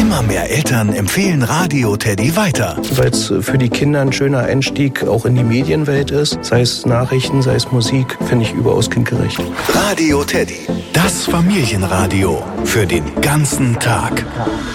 Immer mehr Eltern empfehlen Radio Teddy weiter. Weil es für die Kinder ein schöner Einstieg auch in die Medienwelt ist. Sei es Nachrichten, sei es Musik, finde ich überaus kindgerecht. Radio Teddy, das Familienradio für den ganzen Tag.